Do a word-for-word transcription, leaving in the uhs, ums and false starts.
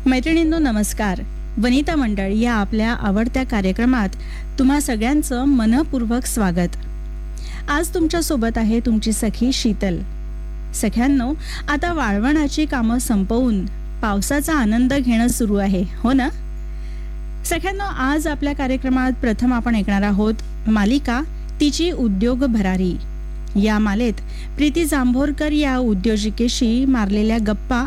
मैत्रिणींनो नमस्कार. वनिता मंडळ या आपल्या आवडत्या कार्यक्रमात तुम्हा सगळ्यांचं मनपूर्वक स्वागत. आज तुमच्या सोबत आहे तुमची सखी शीतल. सख्यांनो, आता वाळवणाची कामं संपवून पावसाचा आनंद घेणं सुरू आहे, हो ना? सख्यांनो, आज आपल्या कार्यक्रमात प्रथम आपण ऐकणार आहोत मालिका तिची उद्योग भरारी. या मालेत प्रीती जांभोरकर या उद्योजिकेशी मारलेल्या गप्पा